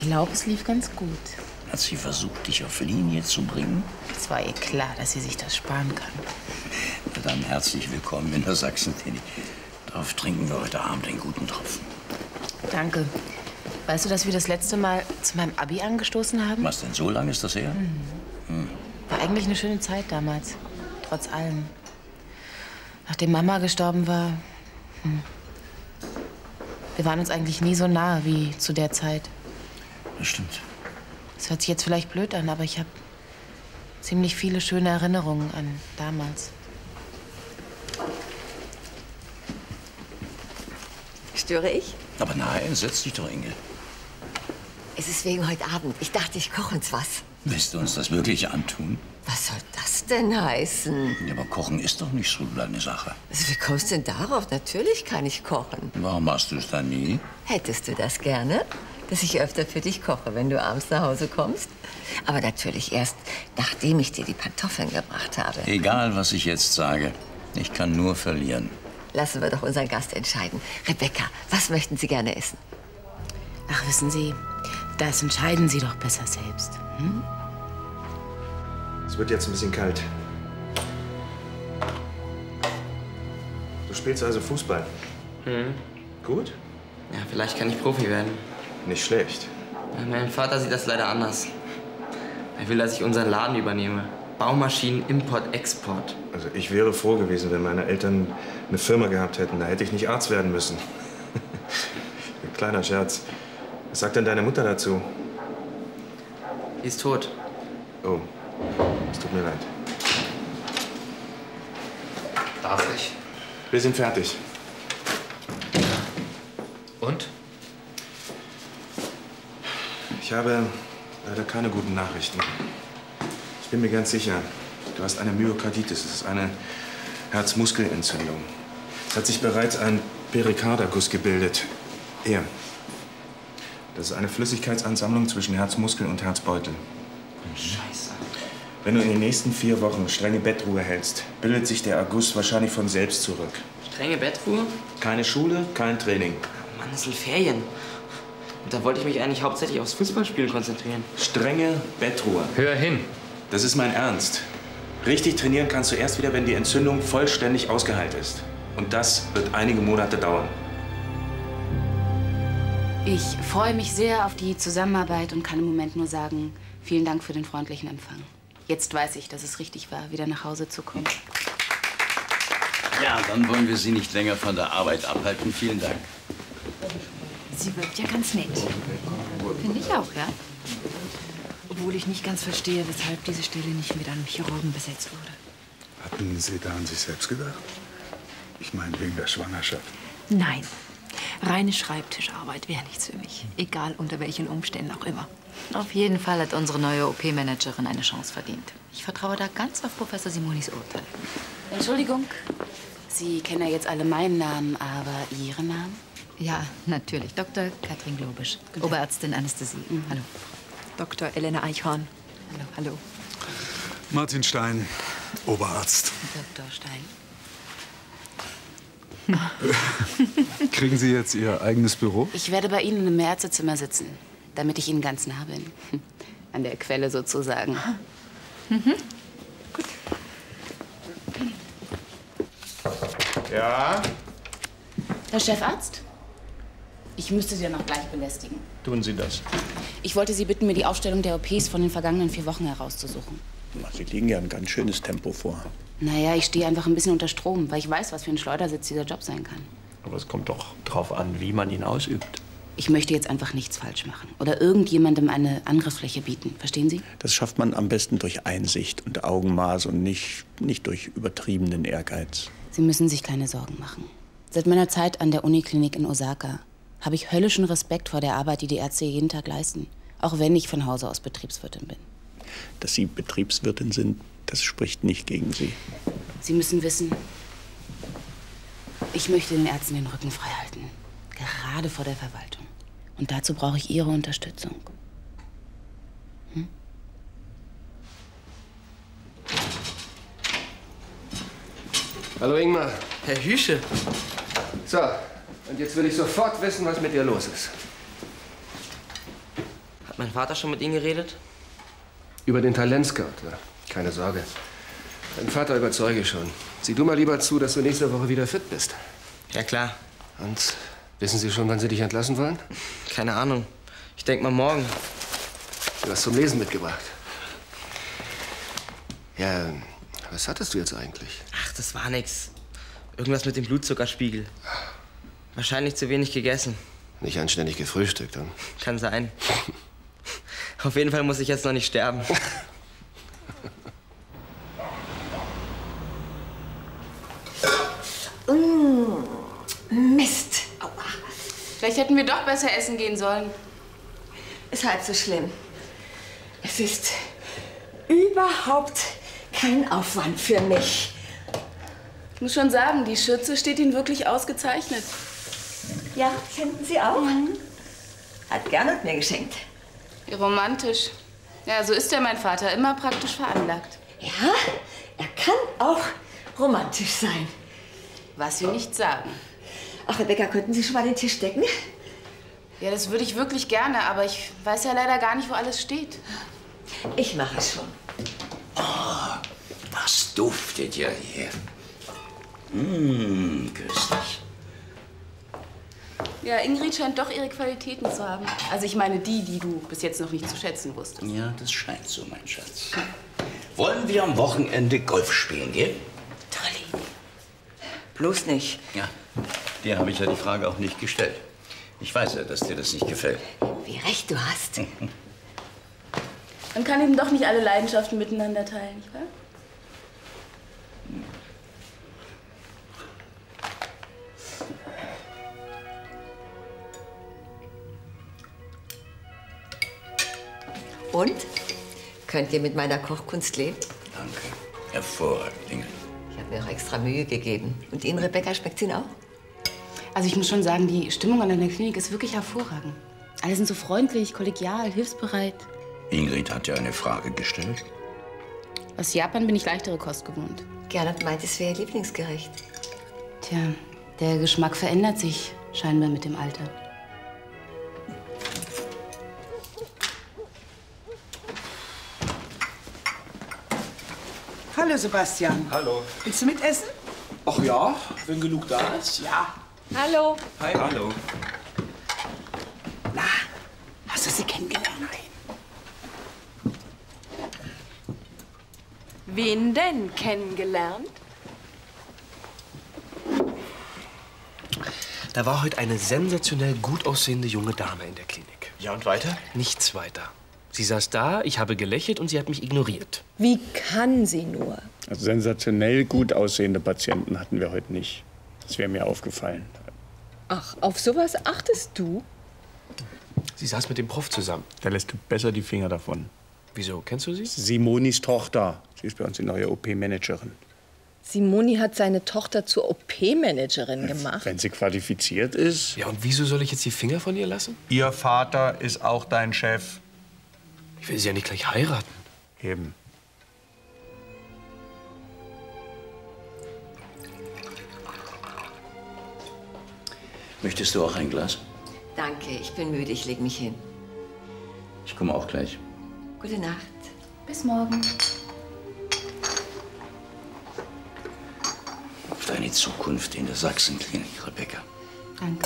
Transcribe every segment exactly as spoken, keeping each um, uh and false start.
Ich glaube, es lief ganz gut. Hat sie versucht, dich auf Linie zu bringen? Es war ihr klar, dass sie sich das sparen kann. Na dann herzlich willkommen in der Sachsen-Teddy. Darauf trinken wir heute Abend einen guten Tropfen. Danke. Weißt du, dass wir das letzte Mal zu meinem Abi angestoßen haben? Was denn, so lange ist das her? Mhm. Hm. War eigentlich eine schöne Zeit damals. Trotz allem. Nachdem Mama gestorben war. Hm. Wir waren uns eigentlich nie so nah wie zu der Zeit. Das stimmt. Das hört sich jetzt vielleicht blöd an, aber ich habe ziemlich viele schöne Erinnerungen an damals. Störe ich? Aber nein, setz dich doch, Inge. Es ist wegen heute Abend. Ich dachte, ich koche uns was. Willst du uns das wirklich antun? Was soll das denn heißen? Ja, aber Kochen ist doch nicht so deine Sache. Also, wie kommst du denn darauf? Natürlich kann ich kochen. Warum machst du es dann nie? Hättest du das gerne? Dass ich öfter für dich koche, wenn du abends nach Hause kommst? Aber natürlich erst, nachdem ich dir die Pantoffeln gebracht habe. Egal, was ich jetzt sage. Ich kann nur verlieren. Lassen wir doch unseren Gast entscheiden. Rebecca, was möchten Sie gerne essen? Ach, wissen Sie, das entscheiden Sie doch besser selbst. Hm? Es wird jetzt ein bisschen kalt. Du spielst also Fußball? Mhm. Gut? Ja, vielleicht kann ich Profi werden. Nicht schlecht. Ja, mein Vater sieht das leider anders. Er will, dass ich unseren Laden übernehme. Baumaschinen, Import, Export. Also ich wäre froh gewesen, wenn meine Eltern eine Firma gehabt hätten. Da hätte ich nicht Arzt werden müssen. Ein kleiner Scherz. Was sagt denn deine Mutter dazu? Die ist tot. Oh, es tut mir leid. Darf ich? Wir sind fertig. Und? Ich habe leider keine guten Nachrichten. Ich bin mir ganz sicher, du hast eine Myokarditis. Das ist eine Herzmuskelentzündung. Es hat sich bereits ein Perikarderguss gebildet. Hier. Das ist eine Flüssigkeitsansammlung zwischen Herzmuskel und Herzbeutel. Scheiße. Wenn du in den nächsten vier Wochen strenge Bettruhe hältst, bildet sich der Erguss wahrscheinlich von selbst zurück. Strenge Bettruhe? Keine Schule, kein Training. Mann, es sind Ferien. Und da wollte ich mich eigentlich hauptsächlich aufs Fußballspielen konzentrieren. Strenge Bettruhe. Hör hin. Das ist mein Ernst. Richtig trainieren kannst du erst wieder, wenn die Entzündung vollständig ausgeheilt ist. Und das wird einige Monate dauern. Ich freue mich sehr auf die Zusammenarbeit und kann im Moment nur sagen, vielen Dank für den freundlichen Empfang. Jetzt weiß ich, dass es richtig war, wieder nach Hause zu kommen. Ja, dann wollen wir Sie nicht länger von der Arbeit abhalten. Vielen Dank. Sie wirkt ja ganz nett. Finde ich auch, ja? Obwohl ich nicht ganz verstehe, weshalb diese Stelle nicht mit einem Chirurgen besetzt wurde. Hatten Sie da an sich selbst gedacht? Ich meine, wegen der Schwangerschaft. Nein. Reine Schreibtischarbeit wäre nichts für mich. Egal unter welchen Umständen auch immer. Auf jeden Fall hat unsere neue O P-Managerin eine Chance verdient. Ich vertraue da ganz auf Professor Simonis Urteil. Entschuldigung, Sie kennen ja jetzt alle meinen Namen, aber Ihren Namen? Ja, natürlich. Doktor Katrin Globisch, Oberärztin Anästhesie. Mhm. Hallo. Doktor Elena Eichhorn. Hallo. Hallo. Martin Stein, Oberarzt. Doktor Stein. Kriegen Sie jetzt Ihr eigenes Büro? Ich werde bei Ihnen im Ärztezimmer sitzen, damit ich Ihnen ganz nah bin. An der Quelle sozusagen. Mhm. Gut. Ja? Herr Chefarzt? Ich müsste Sie ja noch gleich belästigen. Tun Sie das. Ich wollte Sie bitten, mir die Aufstellung der O Ps von den vergangenen vier Wochen herauszusuchen. Sie legen ja ein ganz schönes Tempo vor. Naja, ich stehe einfach ein bisschen unter Strom, weil ich weiß, was für ein Schleudersitz dieser Job sein kann. Aber es kommt doch drauf an, wie man ihn ausübt. Ich möchte jetzt einfach nichts falsch machen oder irgendjemandem eine Angriffsfläche bieten. Verstehen Sie? Das schafft man am besten durch Einsicht und Augenmaß und nicht, nicht durch übertriebenen Ehrgeiz. Sie müssen sich keine Sorgen machen. Seit meiner Zeit an der Uniklinik in Osaka habe ich höllischen Respekt vor der Arbeit, die die Ärzte jeden Tag leisten. Auch wenn ich von Hause aus Betriebswirtin bin. Dass Sie Betriebswirtin sind, das spricht nicht gegen Sie. Sie müssen wissen, ich möchte den Ärzten den Rücken frei halten. Gerade vor der Verwaltung. Und dazu brauche ich Ihre Unterstützung. Hm? Hallo Ingmar. Herr Hüsche. So, und jetzt will ich sofort wissen, was mit dir los ist. mein Vater schon mit Ihnen geredet? Über den Talentscout, ja. Keine Sorge. Deinen Vater überzeuge ich schon. Sieh du mal lieber zu, dass du nächste Woche wieder fit bist. Ja, klar. Und wissen Sie schon, wann Sie dich entlassen wollen? Keine Ahnung. Ich denke mal morgen. Du hast zum Lesen mitgebracht. Ja, was hattest du jetzt eigentlich? Ach, das war nix. Irgendwas mit dem Blutzuckerspiegel. Wahrscheinlich zu wenig gegessen. Nicht anständig gefrühstückt, hm? Kann sein. Auf jeden Fall muss ich jetzt noch nicht sterben. Mmh, Mist. Aua. Vielleicht hätten wir doch besser essen gehen sollen. Ist halb so schlimm. Es ist überhaupt kein Aufwand für mich. Ich muss schon sagen, die Schürze steht Ihnen wirklich ausgezeichnet. Ja, finden Sie auch? Mhm. Hat Gernot mir geschenkt. Wie romantisch. Ja, so ist ja mein Vater, immer praktisch veranlagt. Ja, er kann auch romantisch sein. Was wir nicht sagen. Ach, Herr Becker, könnten Sie schon mal den Tisch decken? Ja, das würde ich wirklich gerne, aber ich weiß ja leider gar nicht, wo alles steht. Ich mache es schon. Oh, was duftet ja hier. Mmh, köstlich. Ja, Ingrid scheint doch ihre Qualitäten zu haben. Also ich meine die, die du bis jetzt noch nicht zu schätzen wusstest. Ja, das scheint so, mein Schatz. Wollen wir am Wochenende Golf spielen gehen? Tolle Idee. Bloß nicht. Ja, dir habe ich ja die Frage auch nicht gestellt. Ich weiß ja, dass dir das nicht gefällt. Wie recht du hast. Man kann eben doch nicht alle Leidenschaften miteinander teilen, nicht wahr? Und? Könnt ihr mit meiner Kochkunst leben? Danke. Hervorragend, Ingrid. Ich habe mir auch extra Mühe gegeben. Und Ihnen, Rebecca, schmeckt's Ihnen auch? Also ich muss schon sagen, die Stimmung an der Klinik ist wirklich hervorragend. Alle sind so freundlich, kollegial, hilfsbereit. Ingrid hat ja eine Frage gestellt. Aus Japan bin ich leichtere Kost gewohnt. Gernot meint, es wäre Ihr Lieblingsgericht. Tja, der Geschmack verändert sich scheinbar mit dem Alter. Hallo, Sebastian. Hallo. Willst du mitessen? Ach ja, wenn genug da ist. Ja. Hallo. Hi. Hallo. Na, hast du sie kennengelernt? Nein. Wen denn kennengelernt? Da war heute eine sensationell gut aussehende junge Dame in der Klinik. Ja, und weiter? Nichts weiter. Sie saß da, ich habe gelächelt und sie hat mich ignoriert. Wie kann sie nur? Also sensationell gut aussehende Patienten hatten wir heute nicht. Das wäre mir aufgefallen. Ach, auf sowas achtest du? Sie saß mit dem Prof zusammen. Da lässt du besser die Finger davon. Wieso? Kennst du sie? Simonis Tochter. Sie ist bei uns die neue O P-Managerin. Simoni hat seine Tochter zur O P-Managerin gemacht. Wenn sie qualifiziert ist. Ja, und wieso soll ich jetzt die Finger von ihr lassen? Ihr Vater ist auch dein Chef. Ich will sie ja nicht gleich heiraten. Eben. Möchtest du auch ein Glas? Danke, ich bin müde, ich leg mich hin. Ich komme auch gleich. Gute Nacht. Bis morgen. Auf deine Zukunft in der Sachsenklinik, Rebecca. Danke.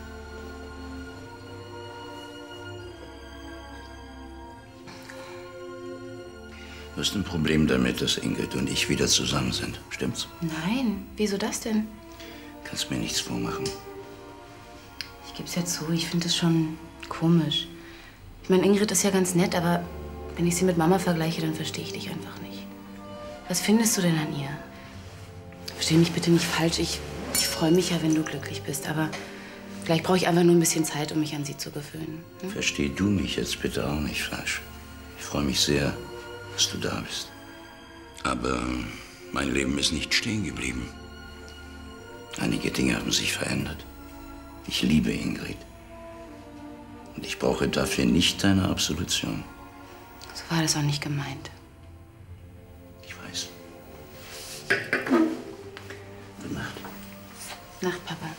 Du hast ein Problem damit, dass Ingrid und ich wieder zusammen sind. Stimmt's? Nein, wieso das denn? Kannst mir nichts vormachen. Ich geb's ja zu, ich finde es schon komisch. Ich meine, Ingrid ist ja ganz nett, aber wenn ich sie mit Mama vergleiche, dann verstehe ich dich einfach nicht. Was findest du denn an ihr? Versteh mich bitte nicht falsch, ich, ich freue mich ja, wenn du glücklich bist, aber vielleicht brauche ich einfach nur ein bisschen Zeit, um mich an sie zu gewöhnen. Hm? Versteh du mich jetzt bitte auch nicht falsch. Ich freue mich sehr, dass du da bist. Aber mein Leben ist nicht stehen geblieben. Einige Dinge haben sich verändert. Ich liebe Ingrid. Und ich brauche dafür nicht deine Absolution. So war das auch nicht gemeint. Ich weiß. Gute Nacht. Nacht, Papa.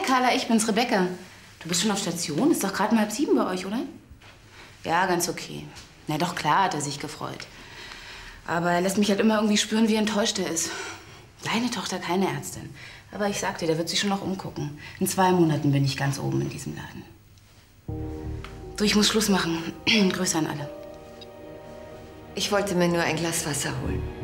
Carla, ich bin's, Rebecca. Du bist schon auf Station? Ist doch gerade mal halb sieben bei euch, oder? Ja, ganz okay. Na doch, klar hat er sich gefreut. Aber er lässt mich halt immer irgendwie spüren, wie enttäuscht er ist. Deine Tochter keine Ärztin. Aber ich sag dir, der wird sich schon noch umgucken. In zwei Monaten bin ich ganz oben in diesem Laden. Du, ich muss Schluss machen. Grüße an alle. Ich wollte mir nur ein Glas Wasser holen.